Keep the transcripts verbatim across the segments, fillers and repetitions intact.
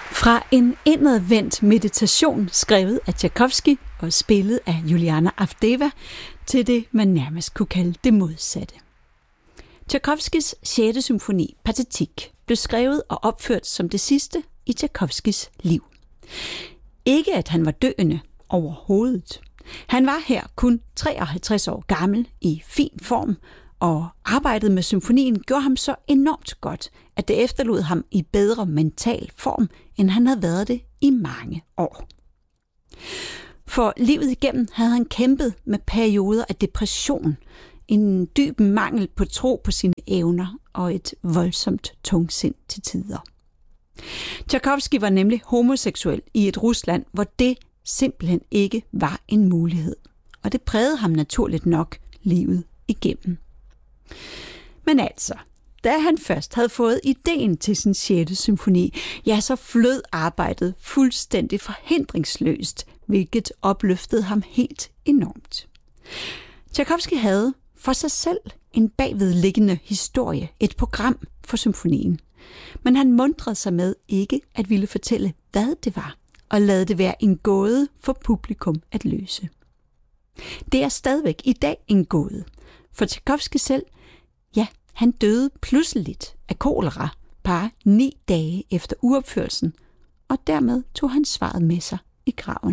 Fra en indadvendt meditation skrevet af Tjajkovskij og spillet af Juliana Avdeva til det, man nærmest kunne kalde det modsatte. Tjajkovskijs sjette symfoni, Pathetique, blev skrevet og opført som det sidste i Tjajkovskijs liv. Ikke at han var døende overhovedet. Han var her kun treoghalvtreds år gammel i fin form, og arbejdet med symfonien gjorde ham så enormt godt, at det efterlod ham i bedre mental form, end han havde været det i mange år. For livet igennem havde han kæmpet med perioder af depression, en dyb mangel på tro på sine evner og et voldsomt tungsind til tider. Tjajkovskij var nemlig homoseksuel i et Rusland, hvor det simpelthen ikke var en mulighed, og det prægede ham naturligt nok livet igennem. Men altså, da han først havde fået ideen til sin sjette symfoni, ja, så flød arbejdet fuldstændig forhindringsløst, hvilket opløftede ham helt enormt. Tjajkovskij havde for sig selv en bagvedliggende historie, et program for symfonien, men han muntrede sig med ikke at ville fortælle, hvad det var, og lade det være en gåde for publikum at løse. Det er stadigvæk i dag en gåde, for Tjajkovskij selv, ja, han døde pludseligt af kolera bare ni dage efter uopførelsen, og dermed tog han svaret med sig i graven.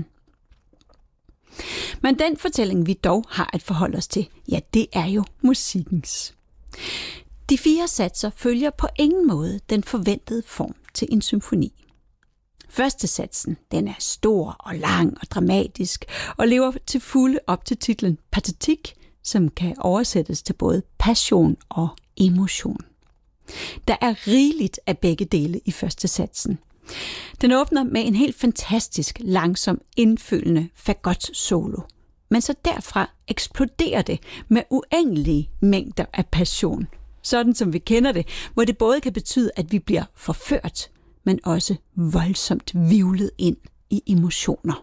Men den fortælling, vi dog har at forholde os til, ja, det er jo musikkens. De fire satser følger på ingen måde den forventede form til en symfoni. Første satsen, den er stor og lang og dramatisk, og lever til fulde op til titlen Pathetique, som kan oversættes til både passion og emotion. Der er rigeligt af begge dele i første satsen. Den åbner med en helt fantastisk, langsom, indfølende fagot-solo. Men så derfra eksploderer det med uendelige mængder af passion. Sådan som vi kender det, hvor det både kan betyde, at vi bliver forført, men også voldsomt hvirvlet ind i emotioner.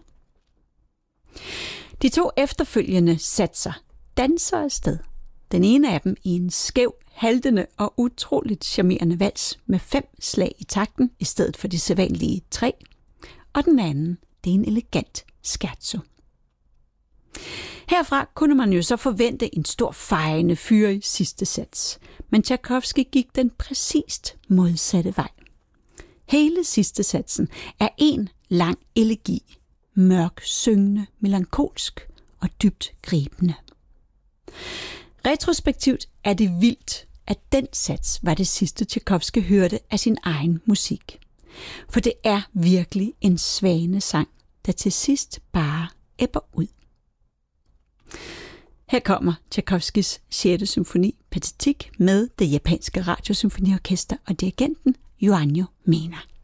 De to efterfølgende satser danser afsted. Den ene af dem i en skæv, haltende og utroligt charmerende vals med fem slag i takten i stedet for de sædvanlige tre, og den anden, det er en elegant scherzo. Herfra kunne man jo så forvente en stor fejende fyr i sidste sats, men Tjajkovskij gik den præcist modsatte vej. Hele sidste satsen er en lang elegi, mørk, syngende, melankolsk og dybt gribende. Retrospektivt er det vildt, at den sats var det sidste Tjajkovskij hørte af sin egen musik. For det er virkelig en svanesang, der til sidst bare ebber ud. Her kommer Tjajkovskijs sjette symfoni, Pathetique, med det japanske radiosymfoniorkester og dirigenten Yuanyo Mena.